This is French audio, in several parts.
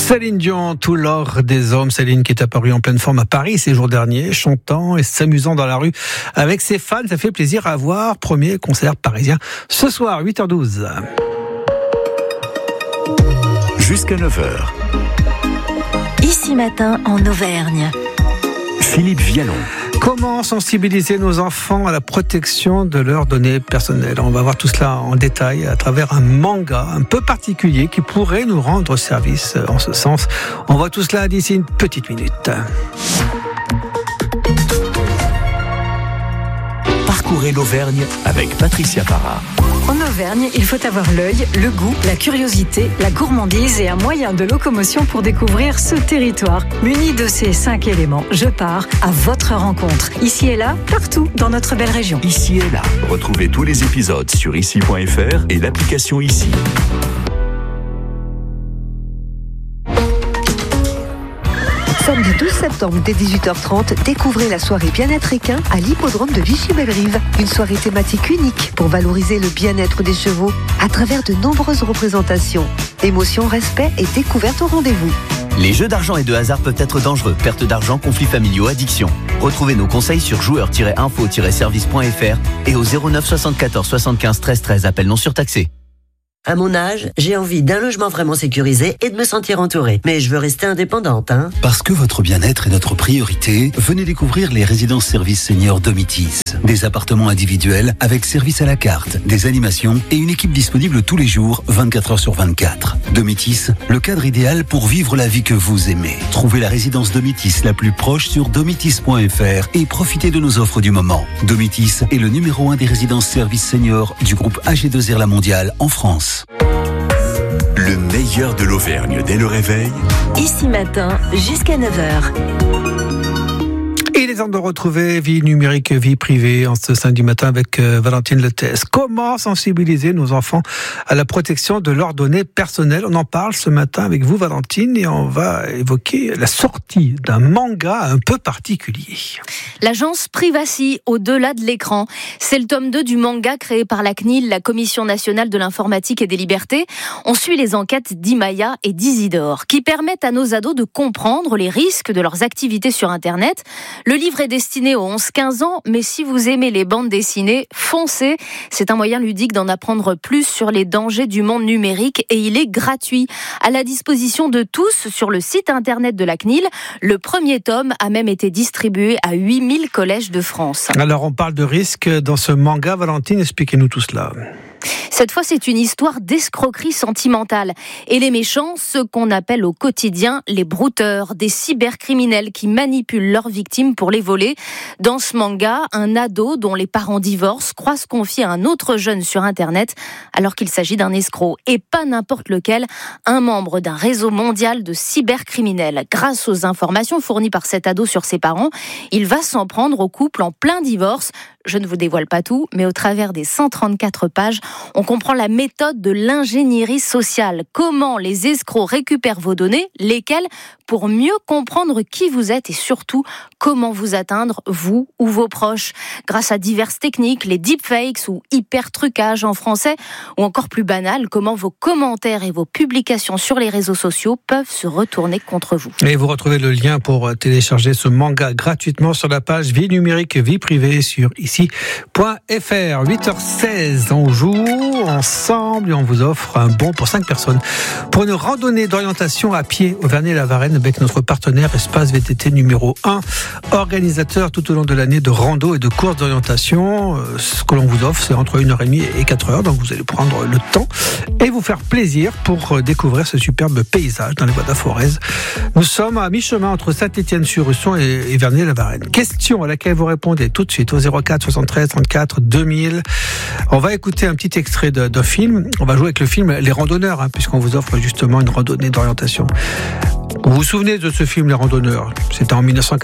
Céline Dion, tout l'or des hommes. Céline qui est apparue en pleine forme à Paris ces jours derniers, chantant et s'amusant dans la rue avec ses fans. Ça fait plaisir à voir. Premier concert parisien ce soir, 8h12. Jusqu'à 9h. Ici matin en Auvergne. Philippe Vialon. Comment sensibiliser nos enfants à la protection de leurs données personnelles? On va voir tout cela en détail à travers un manga un peu particulier qui pourrait nous rendre service en ce sens. On voit tout cela d'ici une petite minute. Parcourez l'Auvergne avec Patricia Parra. En Auvergne, il faut avoir l'œil, le goût, la curiosité, la gourmandise et un moyen de locomotion pour découvrir ce territoire. Muni de ces 5 éléments, je pars à votre rencontre. Ici et là, partout dans notre belle région. Ici et là. Retrouvez tous les épisodes sur ici.fr et l'application Ici. Samedi 12 septembre dès 18h30, découvrez la soirée bien-être équin à l'hippodrome de Vichy-Bellerive. Une soirée thématique unique pour valoriser le bien-être des chevaux à travers de nombreuses représentations. Émotion, respect et découverte au rendez-vous. Les jeux d'argent et de hasard peuvent être dangereux. Perte d'argent, conflits familiaux, addiction. Retrouvez nos conseils sur joueurs-info-service.fr et au 09 74 75 13 13. Appel non surtaxé. À mon âge, j'ai envie d'un logement vraiment sécurisé et de me sentir entourée. Mais je veux rester indépendante, hein. Parce que votre bien-être est notre priorité, venez découvrir les résidences services seniors Domitis. Des appartements individuels avec service à la carte, des animations et une équipe disponible tous les jours, 24 heures sur 24. Domitis, le cadre idéal pour vivre la vie que vous aimez. Trouvez la résidence Domitis la plus proche sur domitis.fr et profitez de nos offres du moment. Domitis est le numéro 1 des résidences services seniors du groupe AG2R La Mondiale en France. Le meilleur de l'Auvergne dès le réveil. Ici matin jusqu'à 9h. Il est temps de retrouver vie numérique, vie privée en ce samedi matin avec Valentine Lettès. Comment sensibiliser nos enfants à la protection de leurs données personnelles? On en parle ce matin avec vous, Valentine, et on va évoquer la sortie d'un manga un peu particulier. L'agence Privacy, au-delà de l'écran. C'est le tome 2 du manga créé par la CNIL, la Commission nationale de l'informatique et des libertés. On suit les enquêtes d'Imaya et d'Isidore, qui permettent à nos ados de comprendre les risques de leurs activités sur Internet. Le livre est destiné aux 11-15 ans, mais si vous aimez les bandes dessinées, foncez. C'est un moyen ludique d'en apprendre plus sur les dangers du monde numérique et il est gratuit. À la disposition de tous sur le site internet de la CNIL. Le premier tome a même été distribué à 8000 collèges de France. Alors on parle de risques dans ce manga, Valentine, expliquez-nous tout cela. Cette fois, c'est une histoire d'escroquerie sentimentale. Et les méchants, ceux qu'on appelle au quotidien les brouteurs, des cybercriminels qui manipulent leurs victimes pour les voler. Dans ce manga, un ado dont les parents divorcent croit se confier à un autre jeune sur Internet alors qu'il s'agit d'un escroc. Et pas n'importe lequel, un membre d'un réseau mondial de cybercriminels. Grâce aux informations fournies par cet ado sur ses parents, il va s'en prendre au couple en plein divorce. Je ne vous dévoile pas tout, mais au travers des 134 pages, on comprend la méthode de l'ingénierie sociale. Comment les escrocs récupèrent vos données, lesquelles, pour mieux comprendre qui vous êtes et surtout comment vous atteindre, vous ou vos proches. Grâce à diverses techniques, les deepfakes ou hyper-trucages en français, ou encore plus banal, comment vos commentaires et vos publications sur les réseaux sociaux peuvent se retourner contre vous. Et vous retrouvez le lien pour télécharger ce manga gratuitement sur la page Vie numérique, vie privée sur ici.fr. 8h16, on joue ensemble et on vous offre un bon pour 5 personnes pour une randonnée d'orientation à pied au Vernet-la-Varenne avec notre partenaire Espace VTT numéro 1, organisateur tout au long de l'année de rando et de courses d'orientation. Ce que l'on vous offre, c'est entre 1h30 et 4h, donc vous allez prendre le temps et vous faire plaisir pour découvrir ce superbe paysage dans les bois d'Aforez. Nous sommes à mi-chemin entre Saint-Étienne-sur-Russon et Vernet-la-Varenne. Question à laquelle vous répondez tout de suite au 04 73 34 2000. On va écouter un petit extrait d'un film. On va jouer avec le film Les Randonneurs, puisqu'on vous offre justement une randonnée d'orientation. Vous vous souvenez de ce film Les Randonneurs? C'était en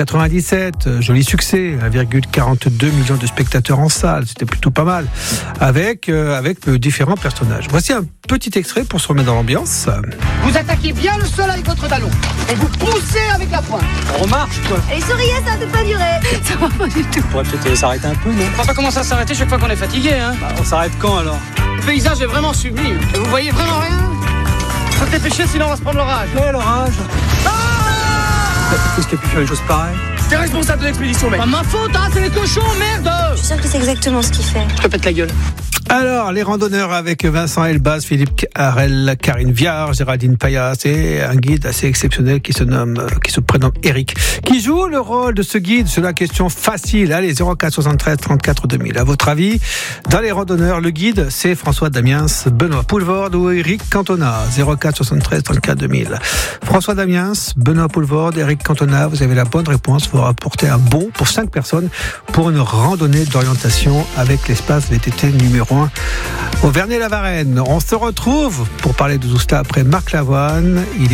1997, joli succès, 1,42 million de spectateurs en salle, c'était plutôt pas mal, avec différents personnages. Voici un petit extrait pour se remettre dans l'ambiance. Vous attaquez bien le sol avec votre talon et vous poussez avec la pointe. On marche quoi. Et souriez, ça ne peut pas durer. Ça va pas du tout. On pourrait peut-être s'arrêter un peu, non? On va pas commencer à s'arrêter chaque fois qu'on est fatigué, hein. On s'arrête quand alors? Le paysage est vraiment sublime. Vous voyez vraiment rien? te dépêcher, sinon on va se prendre l'orage. Ouais, l'orage. Qu'est-ce qui a pu faire une chose pareille? T'es responsable de l'expédition, mec. Pas ma faute, hein, c'est les cochons, merde. Je suis sûr que c'est exactement ce qu'il fait. Je te pète la gueule. Alors, les randonneurs avec Vincent Elbaz, Philippe Harel, Karine Viard, Géraldine Payas et un guide assez exceptionnel qui se prénomme Eric, qui joue le rôle de ce guide sur la question facile. Allez, 04 73 34 2000. À votre avis, dans les randonneurs, le guide, c'est François Damiens, Benoît Poulvorde ou Eric Cantona. 04 73 34 2000. François Damiens, Benoît Poulvorde, Eric Cantona, vous avez la bonne réponse. Vous rapportez un bon pour 5 personnes pour une randonnée d'orientation avec l'espace VTT numéro 1 au Vernet-la-Varenne. On se retrouve pour parler de tout cela après Marc Lavoine.